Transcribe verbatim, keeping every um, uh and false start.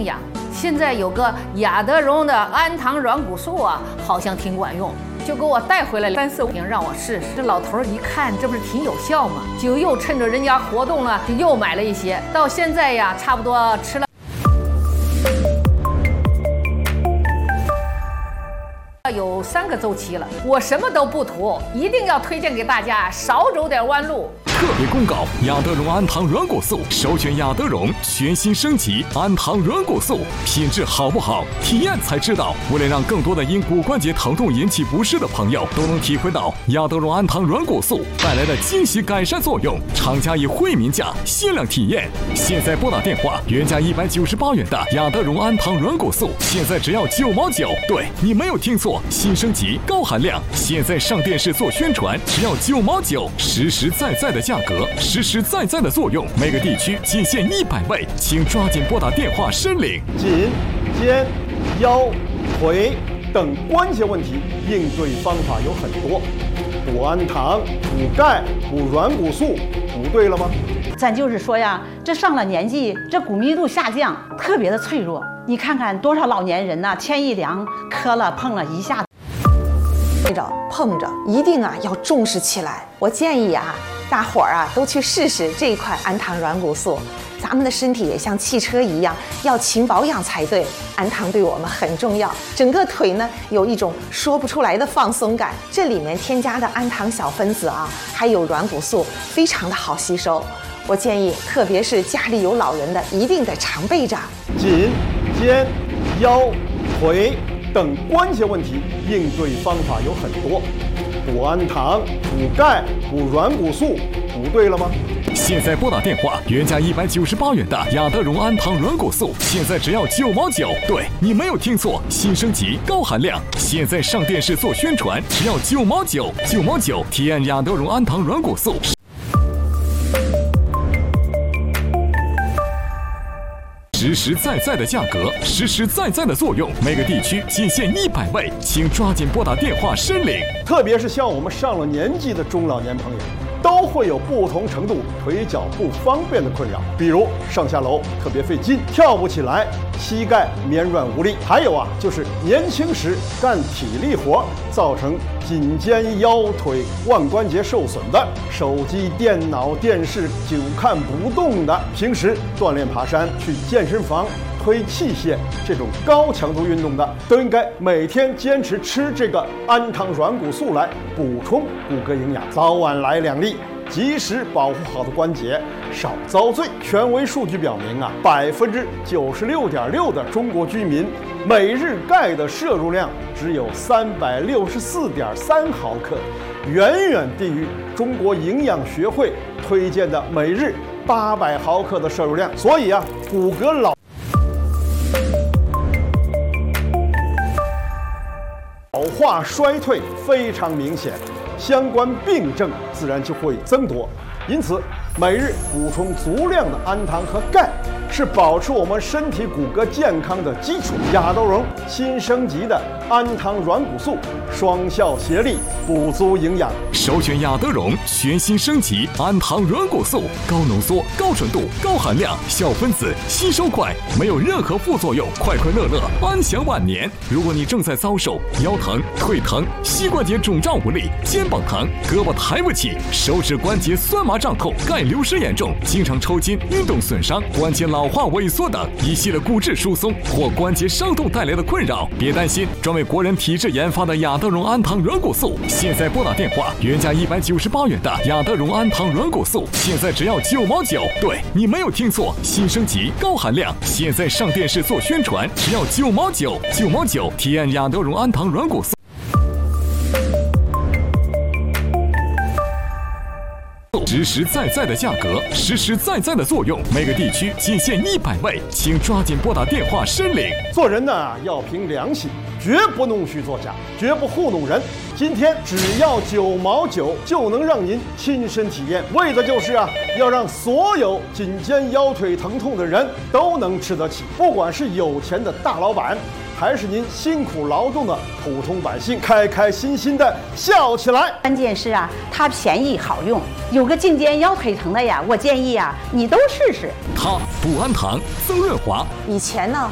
营养。现在有个雅德荣的氨糖软骨素啊，好像挺管用，就给我带回来三四五瓶让我试试。这老头一看，这不是挺有效吗？就又趁着人家活动了，就又买了一些。到现在呀，差不多吃了有三个周期了。我什么都不图，一定要推荐给大家，少走点弯路。 特别公告：雅德荣氨糖软骨素，首选雅德荣全新升级氨糖软骨素，品质好不好，体验才知道。为了让更多的因骨关节疼痛引起不适的朋友都能体会到雅德荣氨糖软骨素带来的惊喜改善作用，厂家以惠民价限量体验。现在拨打电话，原价一百九十八元的雅德荣氨糖软骨素，现在只要九毛九。对，你没有听错，新升级高含量，现在上电视做宣传，只要九毛九，实实在在的价格，实实在在的作用，每个地区仅限一百位，请抓紧拨打电话申领。 颈、肩、腰、腿等关节问题应对方法有很多，补氨糖、补钙、补软骨素，补对了吗？ 咱就是说呀，这上了年纪，这骨密度下降，特别的脆弱。你看看多少老年人呐、啊，天一凉，磕了碰了一下子。 碰着碰着，一定啊要重视起来。我建议啊，大伙儿啊都去试试这一款氨糖软骨素。咱们的身体也像汽车一样，要勤保养才对。氨糖对我们很重要，整个腿呢有一种说不出来的放松感。这里面添加的氨糖小分子啊，还有软骨素，非常的好吸收。我建议，特别是家里有老人的，一定得常备着。 颈、肩、腰、腿等关节问题应对方法有很多，补氨糖、补钙、补软骨素，补对了吗？ 现在拨打电话，原价一百九十八元的雅德荣氨糖软骨素，现在只要九毛九。对，你没有听错，新升级高含量，现在上电视做宣传，只要九毛九，九毛九体验雅德荣氨糖软骨素。实实在在的价格，实实在在的作用，每个地区仅限一百位，请抓紧拨打电话申领。 特别是像我们上了年纪的中老年朋友，都会有不同程度腿脚不方便的困扰，比如上下楼特别费劲，跳不起来，膝盖绵软无力，还有啊，就是年轻时干体力活，造成颈肩腰腿腕关节受损的，手机、电脑、电视久看不动的，平时锻炼爬山、去健身房推器械这种高强度运动的，都应该每天坚持吃这个氨糖软骨素来补充骨骼营养，早晚来两粒，及时保护好的关节，少遭罪。权威数据表明啊，百分之九十六点六的中国居民每日钙的摄入量只有三百六十四点三毫克，远远低于中国营养学会推荐的每日八百毫克的摄入量。所以啊，骨骼老老化衰退非常明显，相关病症自然就会增多。因此，每日补充足量的氨糖和钙，是保持我们身体骨骼健康的基础。雅德荣新升级的氨糖软骨素，双效协力，补足营养。 首选雅德荣全新升级氨糖软骨素，高浓缩、高纯度、高含量，小分子吸收快，没有任何副作用，快快乐乐，安享晚年。如果你正在遭受腰疼、腿疼、膝关节肿胀无力、肩膀疼、胳膊抬不起、手指关节酸麻胀痛、钙流失严重、经常抽筋、运动损伤、关节老化萎缩等一系列骨质疏松或关节伤痛带来的困扰，别担心，专为国人体质研发的雅德荣氨糖软骨素，现在拨打电话，原价一百九十八元的雅德荣氨糖软骨素，现在只要九毛九。对，你没有听错，新升级高含量，现在上电视做宣传，只要九毛九，九毛九体验雅德荣氨糖软骨素。实实在在的价格，实实在在的作用，每个地区仅限一百位，请抓紧拨打电话申领。 做人呢要凭良心，绝不弄虚作假，绝不糊弄人。今天只要九毛九就能让您亲身体验，为的就是啊，要让所有颈肩腰腿疼痛的人都能吃得起，不管是有钱的大老板，还是您辛苦劳动的普通百姓，开开心心的笑起来。 关键是啊，它便宜好用。有个颈肩腰腿疼的呀，我建议啊，你都试试。 它补氨糖、增润滑。 以前呢，